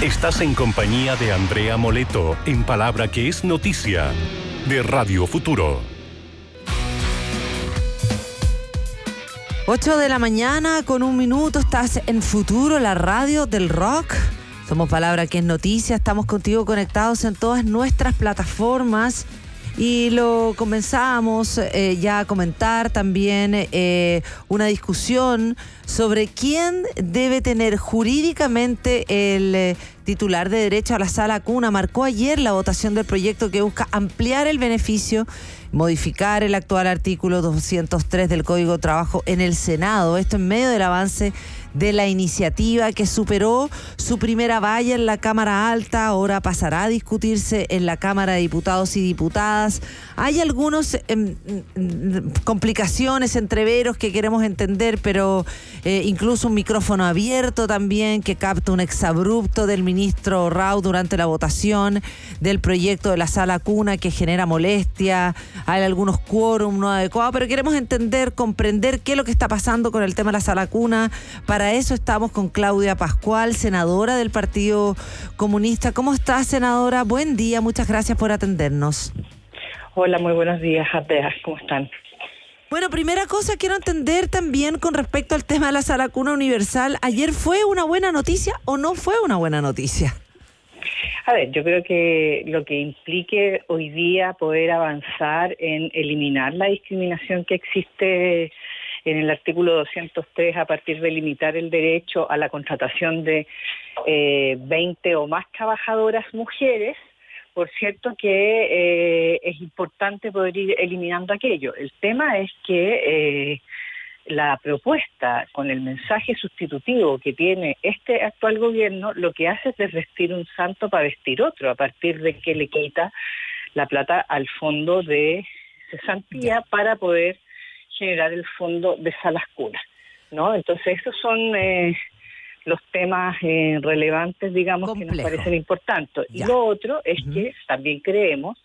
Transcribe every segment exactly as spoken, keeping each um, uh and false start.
Estás en compañía de Andrea Moleto, en Palabra que es Noticia, de Radio Futuro. ocho de la mañana con un minuto, estás en Futuro, la radio del rock. Somos Palabra que es Noticia, estamos contigo conectados en todas nuestras plataformas. Y lo comenzamos eh, ya a comentar también eh, una discusión sobre quién debe tener jurídicamente el eh, titular de derecho a la sala cuna. Marcó ayer la votación del proyecto que busca ampliar el beneficio, modificar el actual artículo doscientos tres del Código de Trabajo en el Senado. Esto en medio del avance de la iniciativa que superó su primera valla en la Cámara Alta, ahora pasará a discutirse en la Cámara de Diputados y Diputadas. Hay algunos eh, complicaciones, entreveros que queremos entender, pero eh, incluso un micrófono abierto también que capta un exabrupto del ministro Rau durante la votación del proyecto de la sala cuna que genera molestia. Hay algunos quórum no adecuados, pero queremos entender, comprender qué es lo que está pasando con el tema de la sala cuna. Para eso estamos con Claudia Pascual, senadora del Partido Comunista. ¿Cómo está, senadora? Buen día, muchas gracias por atendernos. Hola, muy buenos días, Andrea. ¿Cómo están? Bueno, primera cosa, quiero entender también con respecto al tema de la sala cuna universal. ¿Ayer fue una buena noticia o no fue una buena noticia? A ver, yo creo que lo que implique hoy día poder avanzar en eliminar la discriminación que existe en el artículo doscientos tres a partir de limitar el derecho a la contratación de eh, veinte o más trabajadoras mujeres, por cierto que eh, es importante poder ir eliminando aquello. El tema es que eh, la propuesta con el mensaje sustitutivo que tiene este actual gobierno lo que hace es desvestir un santo para vestir otro, a partir de que le quita la plata al fondo de cesantía para poder generar el fondo de salas cunas, ¿no? Entonces esos son eh, los temas eh, relevantes, digamos, complejo, que nos parecen importantes. Ya. Y lo otro es uh-huh. que también creemos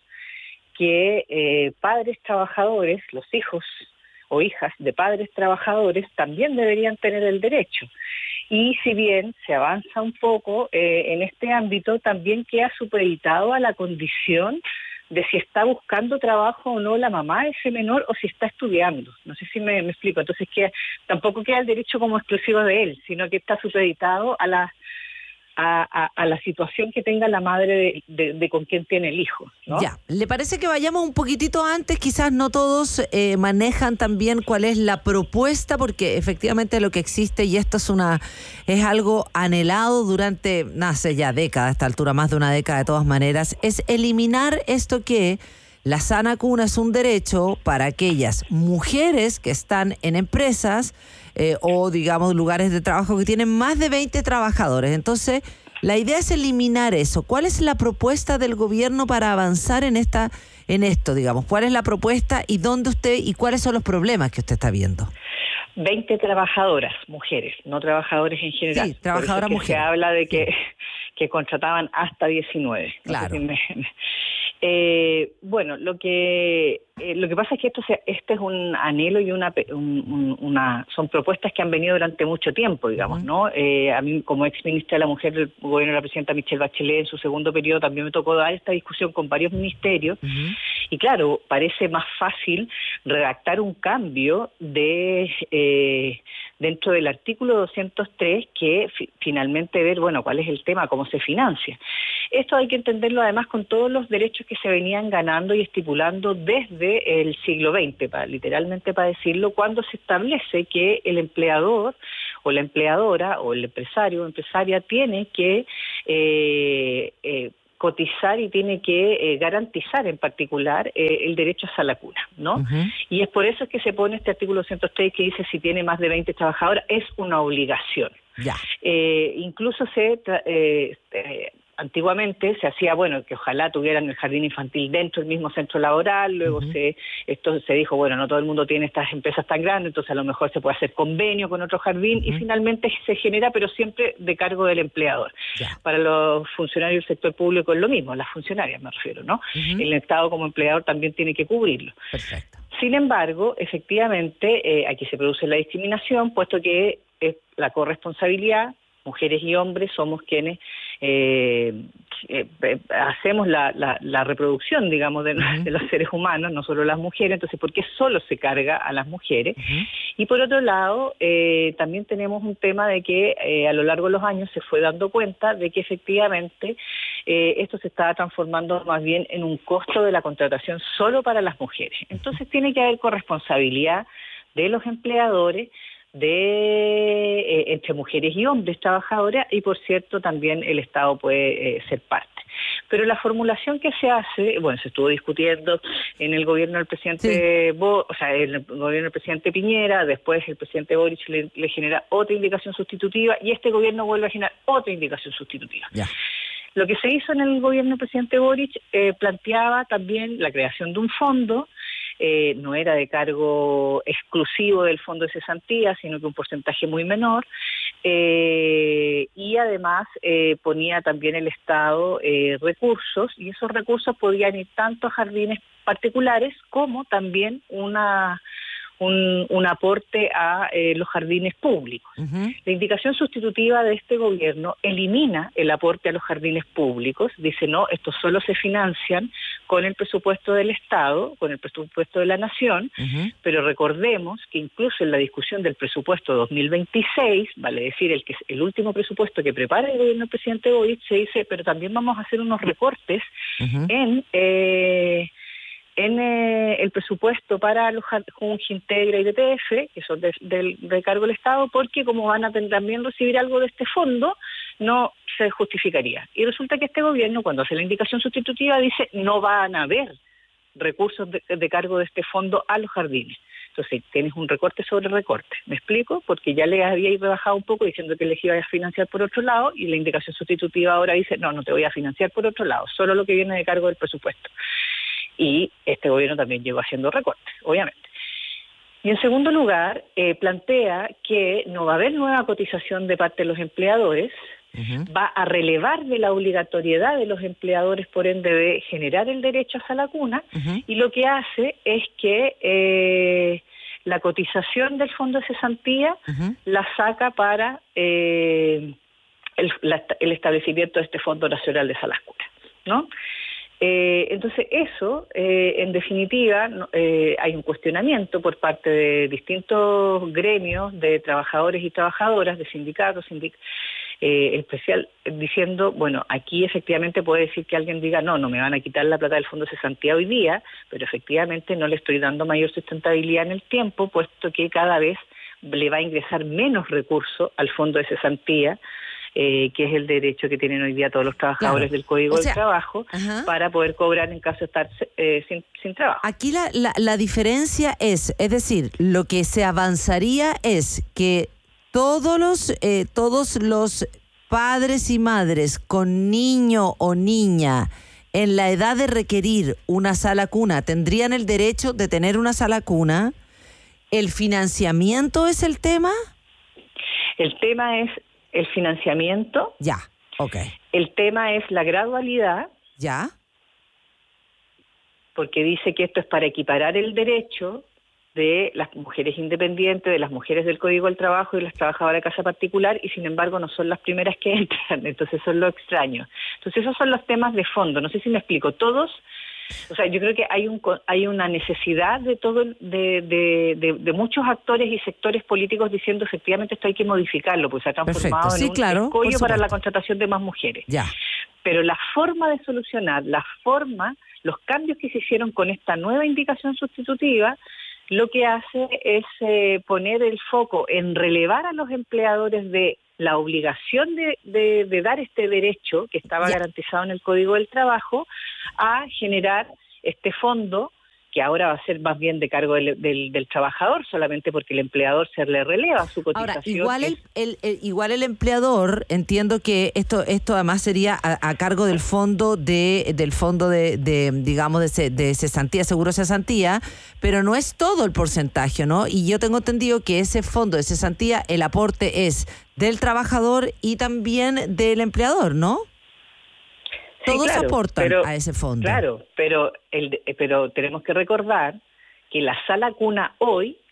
que eh, padres trabajadores, los hijos o hijas de padres trabajadores también deberían tener el derecho. Y si bien se avanza un poco eh, en este ámbito, también queda supeditado a la condición de si está buscando trabajo o no la mamá de ese menor o si está estudiando. No sé si me, me explico. Entonces que tampoco queda el derecho como exclusivo de él, sino que está supeditado a la a, a, a la situación que tenga la madre de, de, de con quien tiene el hijo, ¿no? Ya, ¿le parece que vayamos un poquitito antes? Quizás no todos eh, manejan también cuál es la propuesta, porque efectivamente lo que existe, y esto es una es algo anhelado durante, no sé, ya décadas, a esta altura, más de una década de todas maneras, es eliminar esto que la sana cuna es un derecho para aquellas mujeres que están en empresas eh, o, digamos, lugares de trabajo que tienen más de veinte trabajadores. Entonces, la idea es eliminar eso. ¿Cuál es la propuesta del gobierno para avanzar en esta, en esto, digamos? ¿Cuál es la propuesta y dónde usted y cuáles son los problemas que usted está viendo? veinte trabajadoras, mujeres, no trabajadores en general. Sí, trabajadoras mujeres. Se habla de que, sí. que contrataban hasta diecinueve. Claro. No sé si me, Eh, bueno, lo que eh, lo que pasa es que esto se, este es un anhelo y una, un, una son propuestas que han venido durante mucho tiempo, digamos, uh-huh. ¿no? Eh, a mí, como ex ministra de la Mujer del gobierno de la presidenta Michelle Bachelet, en su segundo periodo también me tocó dar esta discusión con varios ministerios, uh-huh. y claro, parece más fácil redactar un cambio de eh, dentro del artículo doscientos tres que fi- finalmente ver, bueno, cuál es el tema, cómo se financia. Esto hay que entenderlo además con todos los derechos que se venían ganando y estipulando desde el siglo veinte, para, literalmente para decirlo, cuando se establece que el empleador o la empleadora o el empresario o empresaria tiene que eh, eh, cotizar y tiene que eh, garantizar en particular eh, el derecho a sala cuna, ¿no? Uh-huh. Y es por eso que se pone este artículo doscientos tres que dice si tiene más de veinte trabajadoras, es una obligación. Ya. Eh, incluso se... Tra- eh, eh, Antiguamente se hacía, bueno, que ojalá tuvieran el jardín infantil dentro del mismo centro laboral, luego uh-huh. se esto se dijo, bueno, no todo el mundo tiene estas empresas tan grandes, entonces a lo mejor se puede hacer convenio con otro jardín uh-huh. y finalmente se genera, pero siempre de cargo del empleador. Yeah. Para los funcionarios del sector público es lo mismo, las funcionarias me refiero, ¿no? Uh-huh. El Estado como empleador también tiene que cubrirlo. Perfecto. Sin embargo, efectivamente, eh, aquí se produce la discriminación, puesto que es la corresponsabilidad, mujeres y hombres somos quienes eh, eh, hacemos la, la, la reproducción, digamos, de, uh-huh. de los seres humanos, no solo las mujeres. Entonces, ¿por qué solo se carga a las mujeres? Uh-huh. Y por otro lado, eh, también tenemos un tema de que eh, a lo largo de los años se fue dando cuenta de que efectivamente eh, esto se estaba transformando más bien en un costo de la contratación solo para las mujeres. Entonces tiene que haber corresponsabilidad de los empleadores, de eh, entre mujeres y hombres trabajadoras, y por cierto también el Estado puede eh, ser parte. Pero la formulación que se hace, bueno, se estuvo discutiendo en el gobierno del presidente, sí. Bo, o sea, en el gobierno del presidente Piñera, después el presidente Boric le, le genera otra indicación sustitutiva, y este gobierno vuelve a generar otra indicación sustitutiva. Ya. Lo que se hizo en el gobierno del presidente Boric eh, planteaba también la creación de un fondo. Eh, no era de cargo exclusivo del fondo de cesantía, sino que un porcentaje muy menor, eh, y además eh, ponía también el Estado eh, recursos, y esos recursos podían ir tanto a jardines particulares como también una un, un aporte a eh, los jardines públicos. Uh-huh. La indicación sustitutiva de este gobierno elimina el aporte a los jardines públicos, dice no, estos solo se financian con el presupuesto del Estado, con el presupuesto de la Nación, uh-huh. pero recordemos que incluso en la discusión del presupuesto dos mil veintiséis, vale decir, el que el último presupuesto que prepara el gobierno del presidente Boric, se dice, pero también vamos a hacer unos recortes uh-huh. en... Eh, en eh, el presupuesto para los Junj, Integra y D P F, que son de, de, de cargo del Estado, porque como van a tener, también recibir algo de este fondo, no se justificaría. Y resulta que este gobierno, cuando hace la indicación sustitutiva, dice no van a haber recursos de, de cargo de este fondo a los jardines. Entonces tienes un recorte sobre recorte. ¿Me explico? Porque ya le había rebajado un poco diciendo que les iba a financiar por otro lado, y la indicación sustitutiva ahora dice no, no te voy a financiar por otro lado, solo lo que viene de cargo del presupuesto. Y este gobierno también llegó haciendo recortes, obviamente. Y en segundo lugar, eh, plantea que no va a haber nueva cotización de parte de los empleadores, uh-huh. va a relevar de la obligatoriedad de los empleadores, por ende, de generar el derecho a la cuna, uh-huh. y lo que hace es que eh, la cotización del fondo de cesantía uh-huh. la saca para eh, el, la, el establecimiento de este Fondo Nacional de Salas Cunas, ¿no? Eh, entonces eso, eh, en definitiva, eh, hay un cuestionamiento por parte de distintos gremios de trabajadores y trabajadoras, de sindicatos, sindic eh, especial, diciendo, bueno, aquí efectivamente puede decir que alguien diga, no, no me van a quitar la plata del Fondo de Cesantía hoy día, pero efectivamente no le estoy dando mayor sustentabilidad en el tiempo, puesto que cada vez le va a ingresar menos recursos al Fondo de Cesantía, Eh, que es el derecho que tienen hoy día todos los trabajadores claro. del Código o sea, del Trabajo, ajá. para poder cobrar en caso de estar eh, sin, sin trabajo. Aquí la, la, la diferencia es, es decir, lo que se avanzaría es que todos los, eh, todos los padres y madres con niño o niña en la edad de requerir una sala cuna tendrían el derecho de tener una sala cuna. ¿El financiamiento es el tema? El tema es el financiamiento. Ya, ok. El tema es la gradualidad. Ya. Porque dice que esto es para equiparar el derecho de las mujeres independientes, de las mujeres del Código del Trabajo y las trabajadoras de casa particular, y sin embargo no son las primeras que entran, entonces son lo extraño. Entonces esos son los temas de fondo, no sé si me explico. Todos, o sea, yo creo que hay un hay una necesidad de todo de, de, de, de muchos actores y sectores políticos diciendo efectivamente esto hay que modificarlo, pues se ha transformado Perfecto. Sí, en un claro, escollo para la contratación de más mujeres. Ya. Pero la forma de solucionar, la forma, los cambios que se hicieron con esta nueva indicación sustitutiva, lo que hace es eh, poner el foco en relevar a los empleadores de la obligación de, de, de dar este derecho que estaba yeah. garantizado en el Código del Trabajo, a generar este fondo que ahora va a ser más bien de cargo del, del, del trabajador, solamente porque el empleador se le releva su cotización. Ahora, igual el, el, el, igual el empleador, entiendo que esto esto además sería a, a cargo del fondo de del fondo de, de digamos, de, de cesantía, seguro cesantía, pero no es todo el porcentaje, ¿no? Y yo tengo entendido que ese fondo de cesantía, el aporte es del trabajador y también del empleador, ¿no? Sí, Todos claro, aportan pero, a ese fondo. Claro, pero el, pero tenemos que recordar que la sala cuna hoy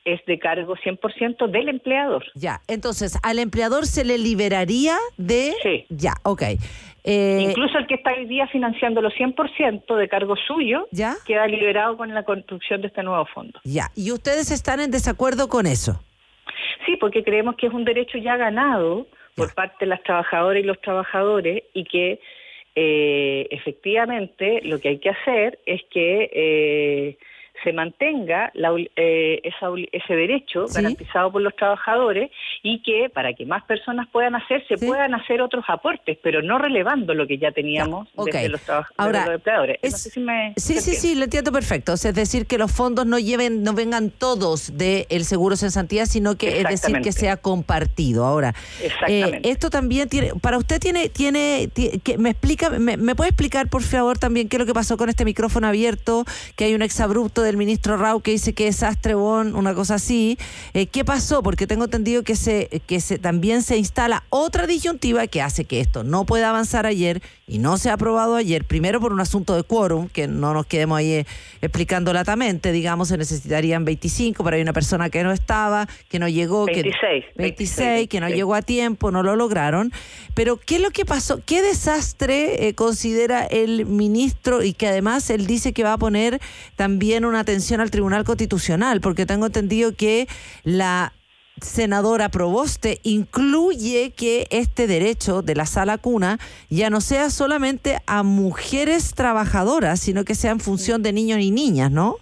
es de cargo cien por ciento del empleador. Ya, entonces, ¿al empleador se le liberaría de...? Sí. Ya, ok. Eh, Incluso el que está hoy día financiándolo cien por ciento de cargo suyo, ¿ya? queda liberado con la construcción de este nuevo fondo. Ya, ¿y ustedes están en desacuerdo con eso? Sí, porque creemos que es un derecho ya ganado por ya. parte de las trabajadoras y los trabajadores y que eh, efectivamente lo que hay que hacer es que eh, se mantenga la, eh, esa, ese derecho, ¿sí?, garantizado por los trabajadores, y que para que más personas puedan hacer, se ¿sí? puedan hacer otros aportes, pero no relevando lo que ya teníamos ya, okay. desde los trabajadores. Ahora, los empleadores. Es, no sé si me, sí, sí, sí, lo entiendo perfecto. O sea, es decir, que los fondos no lleven, no vengan todos del seguro cesantía, sino que es decir que sea compartido. Ahora, eh, esto también tiene, para usted tiene, tiene, tiene que me explica, me, me puede explicar por favor también qué es lo que pasó con este micrófono abierto, que hay un exabrupto del ministro Rau que dice que desastre, bon, una cosa así. Eh, ¿Qué pasó? Porque tengo entendido que se que se también se instala otra disyuntiva que hace que esto no pueda avanzar ayer y no se ha aprobado ayer, primero por un asunto de quórum, que no nos quedemos ahí eh, explicando latamente, digamos, se necesitarían veinticinco, pero hay una persona que no estaba, que no llegó, veintiséis, que, veintiséis, que no llegó a tiempo, no lo lograron. Pero ¿qué es lo que pasó? ¿Qué desastre eh, considera el ministro, y que además él dice que va a poner también una atención al Tribunal Constitucional? Porque tengo entendido que la senadora Proboste incluye que este derecho de la sala cuna ya no sea solamente a mujeres trabajadoras, sino que sea en función de niños y niñas, ¿no?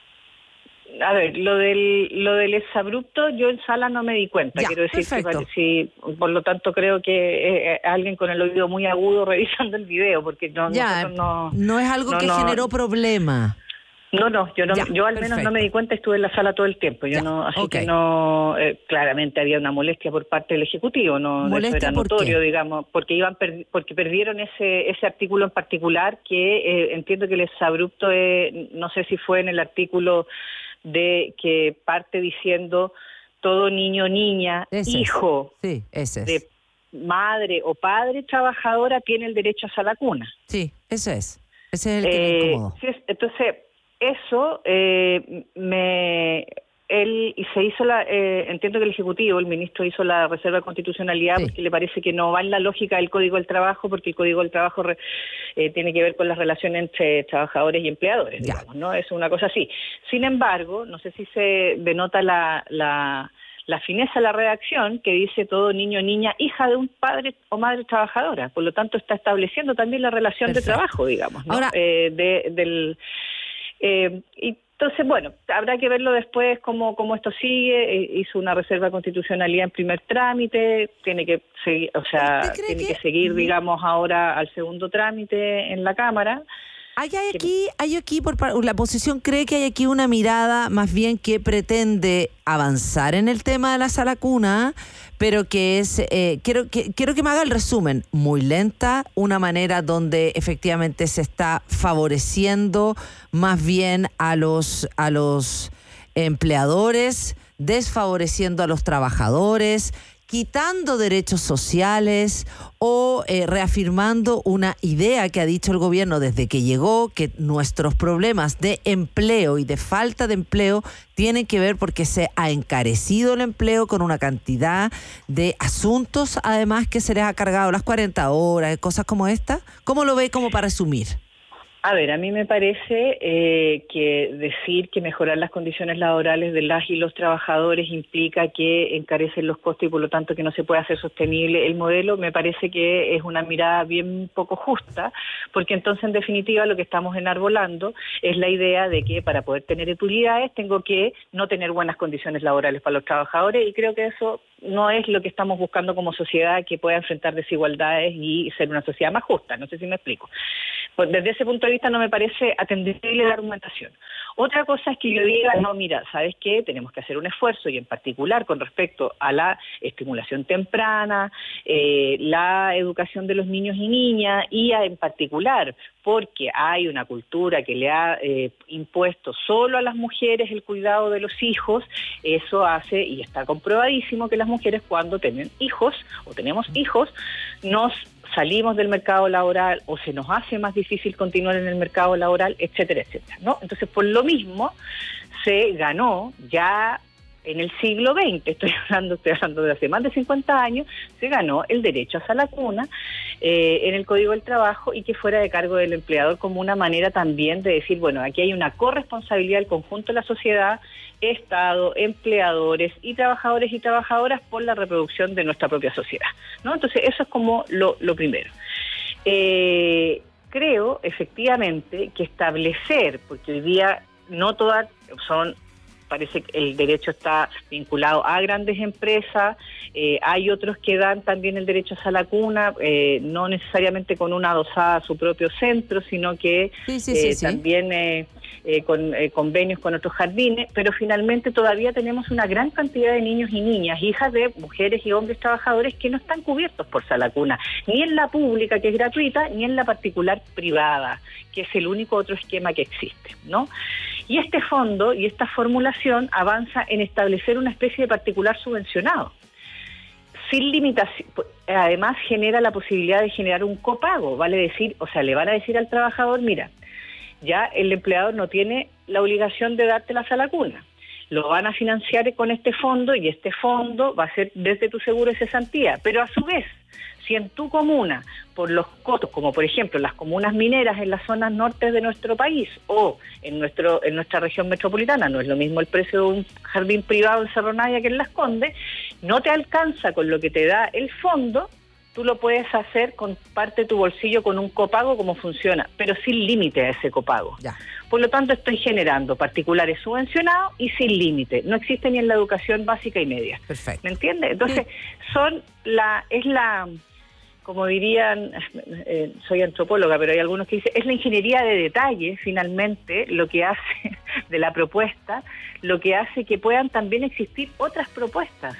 A ver, lo del lo del exabrupto yo en sala no me di cuenta, ya, quiero decir perfecto. que sí, por lo tanto creo que eh, alguien con el oído muy agudo revisando el video, porque no, ya, no, no es algo no, que no, generó problema. No, no, yo no, ya, yo al perfecto. menos no me di cuenta, estuve en la sala todo el tiempo, yo ya, no, así okay. que no, eh, claramente había una molestia por parte del Ejecutivo, no, eso era notorio, digamos, porque iban per, porque perdieron ese ese artículo en particular que eh, entiendo que el exabrupto, eh, no sé si fue en el artículo de que parte diciendo todo niño, niña, ese hijo es. Sí, ese es. de madre o padre trabajadora tiene el derecho a sala cuna. Sí, ese es. Ese es el que eh, me incomodó. Sí, entonces, eso eh, me... Él y se hizo la, eh, entiendo que el Ejecutivo, el ministro hizo la reserva de constitucionalidad sí. porque le parece que no va en la lógica del Código del Trabajo, porque el Código del Trabajo re, eh, tiene que ver con las relaciones entre trabajadores y empleadores, ya. digamos, ¿no? Es una cosa así. Sin embargo, no sé si se denota la, la, la fineza de la redacción que dice todo niño, niña, hija de un padre o madre trabajadora. Por lo tanto, está estableciendo también la relación Perfecto. de trabajo, digamos, ¿no? Ahora, eh, de, del... Eh, y Entonces, bueno, habrá que verlo después cómo, cómo esto sigue. Eh, hizo una reserva de constitucionalidad en primer trámite, tiene que seguir, o sea, tiene que, que seguir, digamos, ahora al segundo trámite en la Cámara. Hay, hay aquí, hay aquí por la oposición cree que hay aquí una mirada más bien que pretende avanzar en el tema de la sala cuna, pero que es, eh, quiero que quiero que me haga el resumen, muy lenta, una manera donde efectivamente se está favoreciendo más bien a los a los empleadores, desfavoreciendo a los trabajadores, quitando derechos sociales o eh, reafirmando una idea que ha dicho el gobierno desde que llegó, que nuestros problemas de empleo y de falta de empleo tienen que ver porque se ha encarecido el empleo con una cantidad de asuntos, además que se les ha cargado las cuarenta horas, cosas como esta. ¿Cómo lo ve como para resumir? A ver, a mí me parece eh, que decir que mejorar las condiciones laborales de las y los trabajadores implica que encarecen los costos y por lo tanto que no se puede hacer sostenible el modelo, me parece que es una mirada bien poco justa, porque entonces en definitiva lo que estamos enarbolando es la idea de que para poder tener utilidades tengo que no tener buenas condiciones laborales para los trabajadores, y creo que eso no es lo que estamos buscando como sociedad, que pueda enfrentar desigualdades y ser una sociedad más justa. No sé si me explico. Pues desde ese punto de vista no me parece atendible la argumentación. Otra cosa es que yo diga, no, mira, ¿sabes qué? Tenemos que hacer un esfuerzo, y en particular con respecto a la estimulación temprana, eh, la educación de los niños y niñas, y a, en particular porque hay una cultura que le ha eh, impuesto solo a las mujeres el cuidado de los hijos, eso hace, y está comprobadísimo, que las mujeres cuando tienen hijos o tenemos hijos, nos salimos del mercado laboral o se nos hace más difícil continuar en el mercado laboral, etcétera, etcétera, ¿no? Entonces, por lo mismo, se ganó ya en el siglo veinte, estoy hablando, estoy hablando de hace más de cincuenta años, se ganó el derecho a sala cuna eh, en el Código del Trabajo y que fuera de cargo del empleador, como una manera también de decir, bueno, aquí hay una corresponsabilidad del conjunto de la sociedad, Estado, empleadores y trabajadores y trabajadoras por la reproducción de nuestra propia sociedad, ¿no? Entonces eso es como lo, lo primero. Eh, creo efectivamente que establecer, porque hoy día no todas son, parece que el derecho está vinculado a grandes empresas, eh, hay otros que dan también el derecho a sala cuna, eh, no necesariamente con una adosada a su propio centro, sino que sí, sí, eh, sí, sí. también eh, eh, con eh, convenios con otros jardines, pero finalmente todavía tenemos una gran cantidad de niños y niñas, hijas de mujeres y hombres trabajadores que no están cubiertos por sala cuna, ni en la pública, que es gratuita, ni en la particular privada, que es el único otro esquema que existe, ¿no? Y este fondo y esta formulación avanza en establecer una especie de particular subvencionado, sin limitación. Además genera la posibilidad de generar un copago, vale decir, o sea, le van a decir al trabajador, mira, ya el empleador no tiene la obligación de darte la sala cuna, lo van a financiar con este fondo y este fondo va a ser desde tu seguro de cesantía, pero a su vez, si en tu comuna, por los costos, como por ejemplo las comunas mineras en las zonas norte de nuestro país o en nuestro en nuestra región metropolitana, no es lo mismo el precio de un jardín privado en Cerro Navia que en Las Condes, no te alcanza con lo que te da el fondo, tú lo puedes hacer con parte de tu bolsillo con un copago como funciona, pero sin límite a ese copago. Ya. Por lo tanto, estoy generando particulares subvencionados y sin límite. No existe ni en la educación básica y media. Perfecto. ¿Me entiendes? Entonces, sí. son la es la... como dirían, eh, soy antropóloga, pero hay algunos que dicen, es la ingeniería de detalle, finalmente, lo que hace de la propuesta, lo que hace que puedan también existir otras propuestas.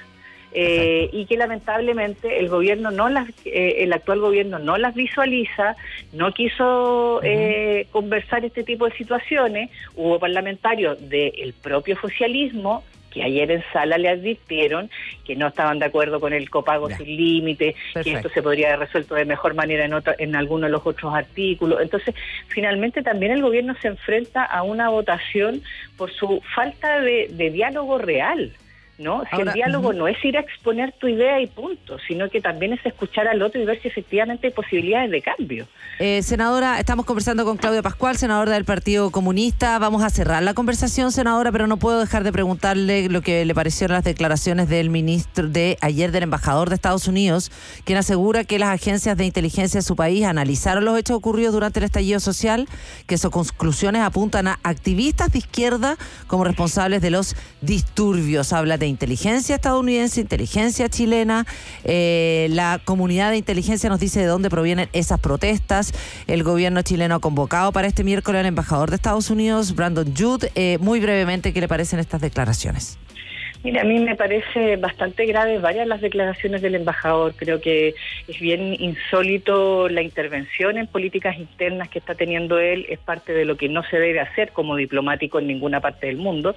Eh, y que lamentablemente el gobierno no las, eh, el actual gobierno no las visualiza, no quiso eh, uh-huh. conversar este tipo de situaciones. Hubo parlamentarios del propio socialismo que ayer en sala le advirtieron que no estaban de acuerdo con el copago ya. sin límite, que esto se podría haber resuelto de mejor manera en otra, en alguno de los otros artículos. Entonces, finalmente también el gobierno se enfrenta a una votación por su falta de, de diálogo real, ¿no? Si Ahora, el diálogo uh-huh. no es ir a exponer tu idea y punto, sino que también es escuchar al otro y ver si efectivamente hay posibilidades de cambio. Eh, senadora, estamos conversando con Claudio Pascual, senadora del Partido Comunista. Vamos a cerrar la conversación, senadora, pero no puedo dejar de preguntarle lo que le parecieron las declaraciones del ministro de ayer, del embajador de Estados Unidos, quien asegura que las agencias de inteligencia de su país analizaron los hechos ocurridos durante el estallido social, que sus conclusiones apuntan a activistas de izquierda como responsables de los disturbios. Habla de inteligencia estadounidense, inteligencia chilena, eh, la comunidad de inteligencia nos dice de dónde provienen esas protestas. El gobierno chileno ha convocado para este miércoles al embajador de Estados Unidos, Brandon Jude. Eh, muy brevemente, ¿qué le parecen estas declaraciones? Mira, a mí me parece bastante grave varias las declaraciones del embajador. Creo que es bien insólito la intervención en políticas internas que está teniendo él. Es parte de lo que no se debe hacer como diplomático en ninguna parte del mundo.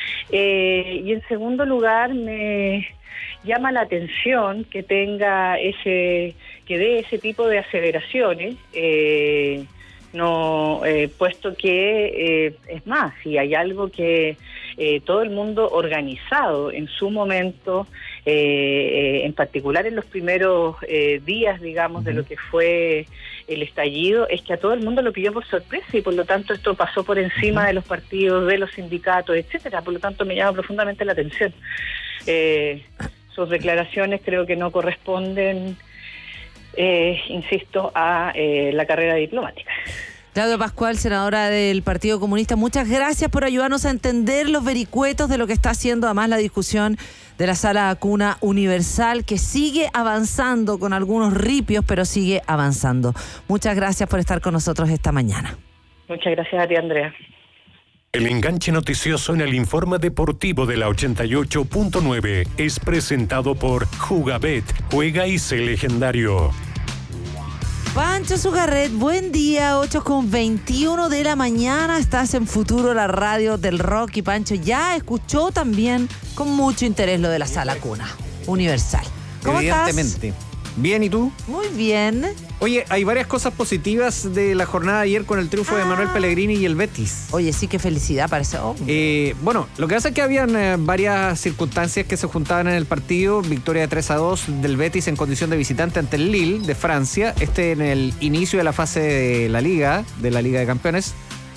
Eh, y en segundo lugar, me llama la atención que tenga ese, que dé ese tipo de aseveraciones. Eh, no, eh, puesto que eh, es más, si hay algo que eh, todo el mundo organizado en su momento, eh, eh, en particular en los primeros eh, días, digamos, de lo que fue el estallido, es que a todo el mundo lo pilló por sorpresa y por lo tanto esto pasó por encima de los partidos, de los sindicatos, etcétera. Por lo tanto me llama profundamente la atención. Eh, sus declaraciones creo que no corresponden, eh, insisto, a eh, la carrera diplomática. Claudio Pascual, senadora del Partido Comunista, muchas gracias por ayudarnos a entender los vericuetos de lo que está haciendo además la discusión de la sala cuna universal, que sigue avanzando con algunos ripios, pero sigue avanzando. Muchas gracias por estar con nosotros esta mañana. Muchas gracias a ti, Andrea. El enganche noticioso en el informe deportivo de la ochenta y ocho punto nueve es presentado por Jugabet. Juega y sé legendario. Pancho Zugarret, buen día, ocho con veintiuno de la mañana, estás en Futuro, la radio del rock, y Pancho ya escuchó también con mucho interés lo de la sala cuna universal. ¿Cómo Evidentemente. estás? Bien, ¿y tú? Muy bien. Oye, hay varias cosas positivas de la jornada de ayer con el triunfo ah. de Manuel Pellegrini y el Betis. Oye, sí, qué felicidad para ese hombre. Eh, bueno, lo que pasa es que habían eh, varias circunstancias que se juntaban en el partido. Victoria de tres a dos del Betis en condición de visitante ante el Lille de Francia. Este en el inicio de la fase de la Liga, de la Liga de Campeones.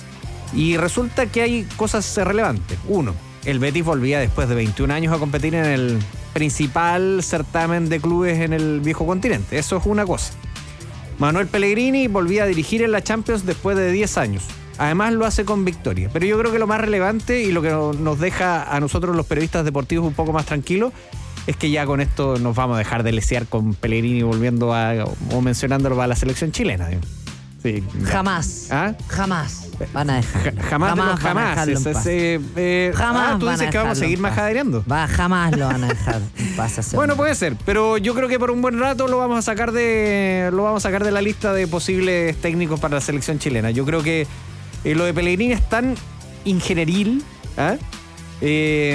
Y resulta que hay cosas relevantes. Uno, el Betis volvía después de veintiún años a competir en el principal certamen de clubes en el viejo continente. Eso es una cosa. Manuel Pellegrini volvía a dirigir en la Champions después de diez años. Además lo hace con victoria. Pero yo creo que lo más relevante y lo que nos deja a nosotros los periodistas deportivos un poco más tranquilos es que ya con esto nos vamos a dejar de lesear con Pellegrini volviendo a, o mencionándolo para la selección chilena. Sí, jamás. ¿Ah? Jamás. Van a dejar. Ja, jamás, jamás, jamás. Es, es, eh, eh, jamás ah, tú dices que vamos a seguir majadereando. Va, jamás lo van a dejar. Bueno, puede ser, pero yo creo que por un buen rato lo vamos a sacar de lo vamos a sacar de la lista de posibles técnicos para la selección chilena. Yo creo que eh, lo de Pellegrini es tan ingenieril, ¿eh? Eh,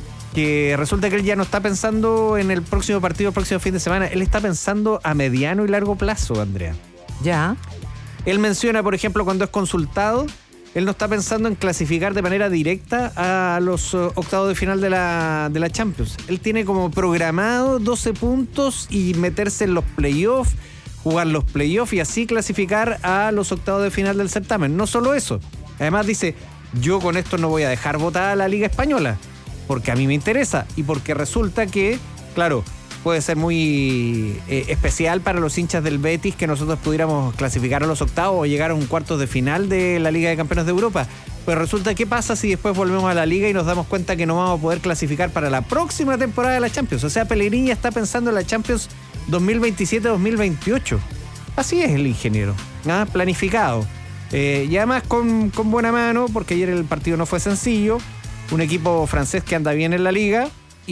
que resulta que él ya no está pensando en el próximo partido, el próximo fin de semana. Él está pensando a mediano y largo plazo, Andrea. Ya. Él menciona, por ejemplo, cuando es consultado, él no está pensando en clasificar de manera directa a los octavos de final de la, de la Champions. Él tiene como programado doce puntos y meterse en los playoffs, jugar los playoffs y así clasificar a los octavos de final del certamen. No solo eso. Además dice, yo con esto no voy a dejar votada a la Liga Española, porque a mí me interesa y porque resulta que, claro, puede ser muy eh, especial para los hinchas del Betis que nosotros pudiéramos clasificar a los octavos o llegar a un cuarto de final de la Liga de Campeones de Europa. Pero resulta, ¿qué pasa si después volvemos a la Liga y nos damos cuenta que no vamos a poder clasificar para la próxima temporada de la Champions? O sea, Pellegrini ya está pensando en la Champions dos mil veintisiete dos mil veintiocho. Así es el ingeniero, ¿ah? Planificado. Eh, y además con, con buena mano, porque ayer el partido no fue sencillo. Un equipo francés que anda bien en la Liga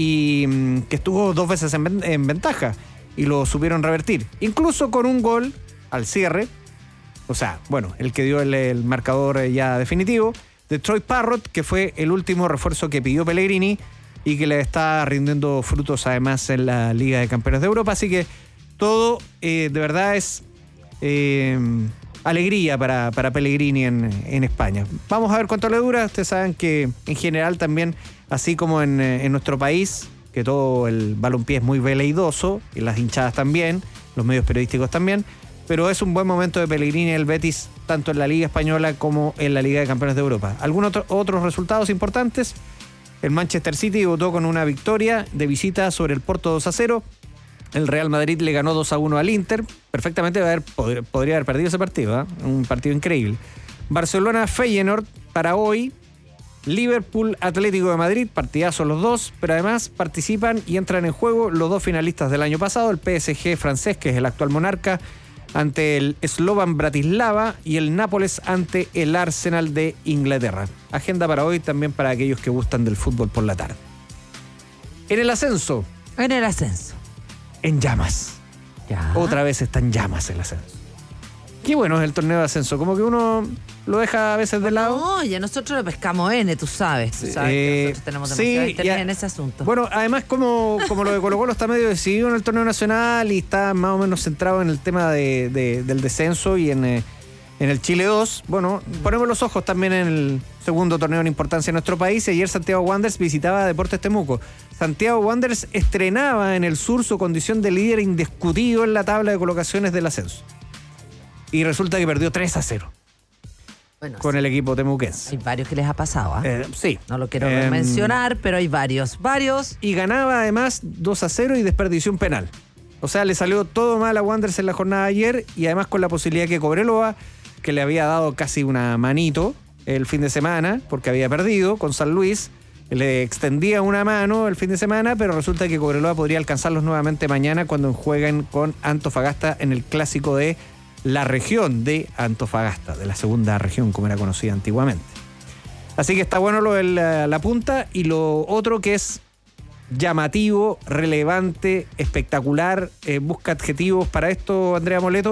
y mmm, que estuvo dos veces en, en ventaja y lo supieron revertir, incluso con un gol al cierre, o sea, bueno, el que dio el, el marcador ya definitivo, de Troy Parrott, que fue el último refuerzo que pidió Pellegrini y que le está rindiendo frutos además en la Liga de Campeones de Europa, así que todo eh, de verdad es eh, alegría para, para Pellegrini en, en España. Vamos a ver cuánto le dura. Ustedes saben que en general también, así como en, en nuestro país, que todo el balompié es muy veleidoso, y las hinchadas también, los medios periodísticos también, pero es un buen momento de Pellegrini y el Betis, tanto en la Liga Española como en la Liga de Campeones de Europa. Algunos otro, otros resultados importantes. El Manchester City debutó con una victoria de visita sobre el Porto dos a cero. El Real Madrid le ganó dos a uno al Inter. Perfectamente haber, pod- podría haber perdido ese partido, ¿eh? Un partido increíble. Barcelona-Feyenoord para hoy. Liverpool Atlético de Madrid, partidazo los dos, pero además participan y entran en juego los dos finalistas del año pasado, el P S G francés, que es el actual monarca, ante el Slovan Bratislava, y el Nápoles ante el Arsenal de Inglaterra. Agenda para hoy también para aquellos que gustan del fútbol por la tarde. En el ascenso. En el ascenso. En llamas. Ya. Otra vez está en llamas el ascenso. Qué bueno es el torneo de ascenso, como que uno lo deja a veces de lado. No, ya nosotros lo pescamos N, tú sabes. Tú sabes eh, que nosotros tenemos demasiado sí, interés ya, en ese asunto. Bueno, además como, como lo de Colo-Colo está medio decidido en el torneo nacional y está más o menos centrado en el tema de, de, del descenso y en, eh, en el Chile dos, bueno, ponemos los ojos también en el segundo torneo en importancia en nuestro país. Y ayer Santiago Wanderers visitaba a Deportes Temuco. Santiago Wanderers estrenaba en el sur su condición de líder indiscutido en la tabla de colocaciones del ascenso. Y resulta que perdió tres a cero. Bueno, con sí, el equipo temuquense. Hay varios que les ha pasado, ¿eh? Eh, sí. No lo quiero eh, mencionar, pero hay varios. Varios. Y ganaba además dos a cero y desperdició un penal. O sea, le salió todo mal a Wanderers en la jornada de ayer, y además con la posibilidad que Cobreloa, que le había dado casi una manito el fin de semana, porque había perdido con San Luis, le extendía una mano el fin de semana, pero resulta que Cobreloa podría alcanzarlos nuevamente mañana cuando jueguen con Antofagasta en el clásico de la región de Antofagasta, de la segunda región, como era conocida antiguamente. Así que está bueno lo de la, la punta, y lo otro que es llamativo, relevante, espectacular, eh, busca adjetivos para esto, Andrea Moleto.